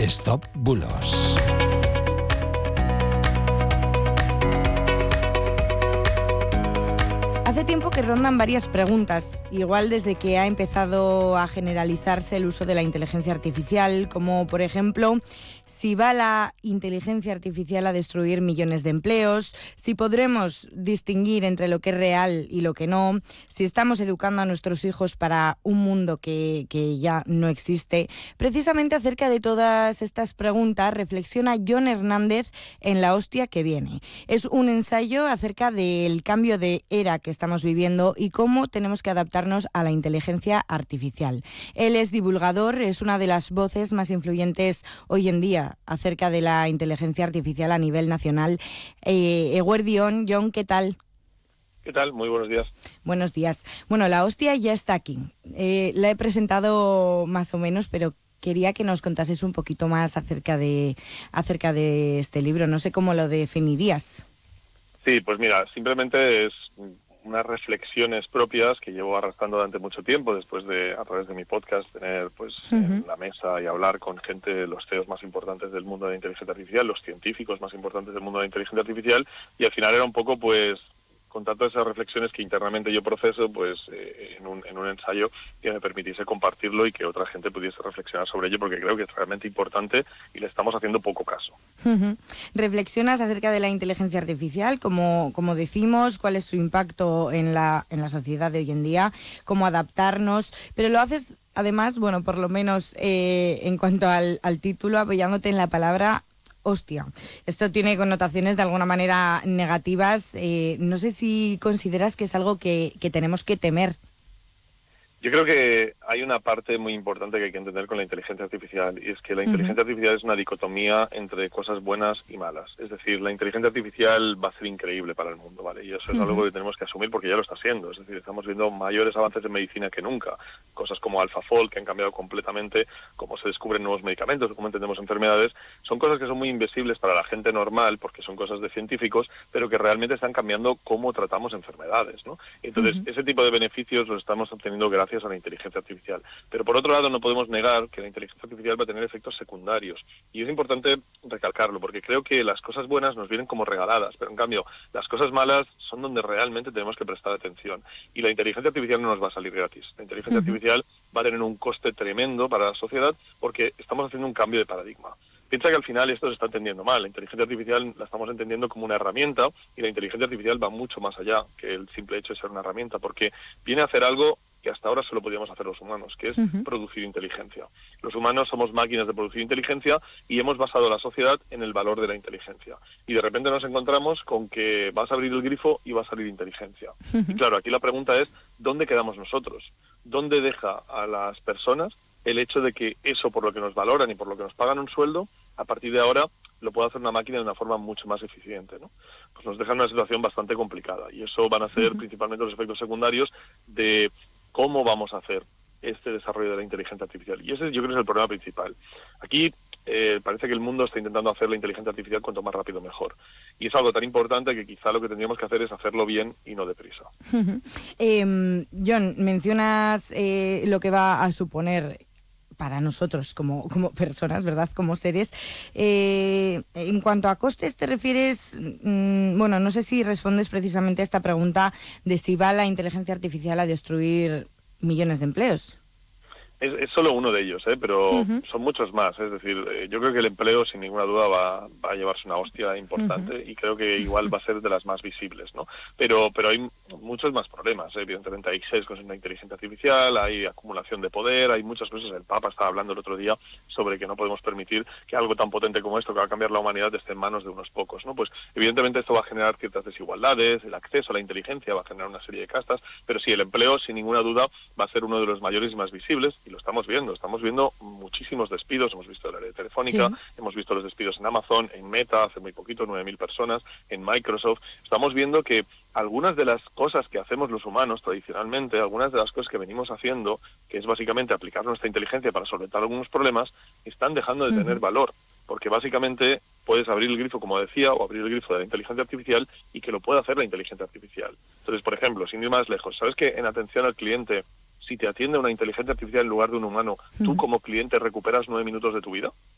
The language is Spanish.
Stop Bulos. Hace tiempo que rondan varias preguntas, igual desde que ha empezado a generalizarse el uso de la inteligencia artificial, como por ejemplo, si va la inteligencia artificial a destruir millones de empleos, si podremos distinguir entre lo que es real y lo que no, si estamos educando a nuestros hijos para un mundo que ya no existe. Precisamente acerca de todas estas preguntas reflexiona Jon Hernández en La hostia que viene. Es un ensayo acerca del cambio de era que estamos viviendo y cómo tenemos que adaptarnos a la inteligencia artificial. Él es divulgador, es una de las voces más influyentes hoy en día acerca de la inteligencia artificial a nivel nacional. Eguerdi on, Jon, ¿qué tal? ¿Qué tal? Muy buenos días. Buenos días. Bueno, La hostia ya está aquí. La he presentado más o menos, pero quería que nos contases un poquito más acerca de este libro. No sé cómo lo definirías. Sí, pues mira, simplemente es unas reflexiones propias que llevo arrastrando durante mucho tiempo, después de, a través de mi podcast, tener pues en la mesa y hablar con gente, los CEOs más importantes del mundo de la inteligencia artificial, los científicos más importantes del mundo de la inteligencia artificial, y al final era un poco pues contar todas esas reflexiones que internamente yo proceso pues en un ensayo que me permitiese compartirlo y que otra gente pudiese reflexionar sobre ello, porque creo que es realmente importante y le estamos haciendo poco caso. Reflexionas acerca de la inteligencia artificial, como decimos, cuál es su impacto en la sociedad de hoy en día, cómo adaptarnos, pero lo haces además, bueno, por lo menos en cuanto al título, apoyándote en la palabra hostia. Esto tiene connotaciones de alguna manera negativas. No sé si consideras que es algo que tenemos que temer. Yo creo que hay una parte muy importante que hay que entender con la inteligencia artificial, y es que la inteligencia artificial es una dicotomía entre cosas buenas y malas. Es decir, la inteligencia artificial va a ser increíble para el mundo, ¿vale? Y eso es algo que tenemos que asumir porque ya lo está haciendo. Es decir, estamos viendo mayores avances en medicina que nunca. Cosas como AlphaFold, que han cambiado completamente cómo se descubren nuevos medicamentos, cómo entendemos enfermedades. Son cosas que son muy invisibles para la gente normal porque son cosas de científicos, pero que realmente están cambiando cómo tratamos enfermedades, ¿no? Entonces, ese tipo de beneficios los estamos obteniendo gracias a la inteligencia artificial. Pero por otro lado no podemos negar que la inteligencia artificial va a tener efectos secundarios, y es importante recalcarlo porque creo que las cosas buenas nos vienen como regaladas, pero en cambio las cosas malas son donde realmente tenemos que prestar atención, y la inteligencia artificial no nos va a salir gratis. La inteligencia artificial va a tener un coste tremendo para la sociedad porque estamos haciendo un cambio de paradigma. Piensa que al final esto se está entendiendo mal. La inteligencia artificial la estamos entendiendo como una herramienta, y la inteligencia artificial va mucho más allá que el simple hecho de ser una herramienta, porque viene a hacer algo que hasta ahora solo podíamos hacer los humanos, que es producir inteligencia. Los humanos somos máquinas de producir inteligencia y hemos basado la sociedad en el valor de la inteligencia. Y de repente nos encontramos con que vas a abrir el grifo y va a salir inteligencia. Y claro, aquí la pregunta es, ¿dónde quedamos nosotros? ¿Dónde deja a las personas el hecho de que eso por lo que nos valoran y por lo que nos pagan un sueldo, a partir de ahora lo puede hacer una máquina de una forma mucho más eficiente, ¿no? Pues nos deja en una situación bastante complicada, y eso van a ser principalmente los efectos secundarios de cómo vamos a hacer este desarrollo de la inteligencia artificial. Y ese yo creo que es el problema principal. Aquí parece que el mundo está intentando hacer la inteligencia artificial cuanto más rápido mejor. Y es algo tan importante que quizá lo que tendríamos que hacer es hacerlo bien y no deprisa. Jon, mencionas lo que va a suponer para nosotros como personas, ¿verdad? Como seres. En cuanto a costes te refieres, bueno, no sé si respondes precisamente a esta pregunta de si va la inteligencia artificial a destruir millones de empleos. Es solo uno de ellos, pero son muchos más. Es decir, yo creo que el empleo sin ninguna duda va a llevarse una hostia importante, y creo que igual va a ser de las más visibles, ¿no? Pero hay muchos más problemas. Evidentemente hay sesgos en la inteligencia artificial, hay acumulación de poder, hay muchas cosas. El Papa estaba hablando el otro día sobre que no podemos permitir que algo tan potente como esto, que va a cambiar la humanidad, esté en manos de unos pocos, ¿no? Pues evidentemente esto va a generar ciertas desigualdades, el acceso a la inteligencia va a generar una serie de castas, pero sí, el empleo sin ninguna duda va a ser uno de los mayores y más visibles. Lo estamos viendo muchísimos despidos. Hemos visto el área de Telefónica, hemos visto los despidos en Amazon, en Meta, hace muy poquito, 9.000 personas, en Microsoft. Estamos viendo que algunas de las cosas que hacemos los humanos tradicionalmente, algunas de las cosas que venimos haciendo, que es básicamente aplicar nuestra inteligencia para solventar algunos problemas, están dejando de tener valor, porque básicamente puedes abrir el grifo, como decía, o abrir el grifo de la inteligencia artificial, y que lo puede hacer la inteligencia artificial. Entonces, por ejemplo, sin ir más lejos, ¿sabes que en atención al cliente, si te atiende una inteligencia artificial en lugar de un humano, tú como cliente recuperas 9 minutos de tu vida?